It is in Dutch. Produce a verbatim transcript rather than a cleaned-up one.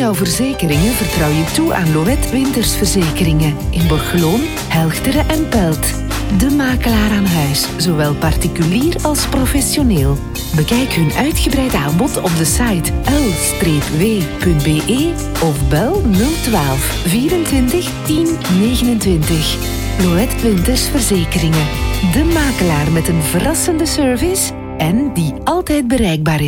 jouw verzekeringen vertrouw je toe aan Loët Wintersverzekeringen in Borgeloon, Helchteren en Pelt. De makelaar aan huis, zowel particulier als professioneel. Bekijk hun uitgebreid aanbod op de site l w punt b e of bel nul twaalf vierentwintig tien negenentwintig. Loët Wintersverzekeringen. De makelaar met een verrassende service en die altijd bereikbaar is.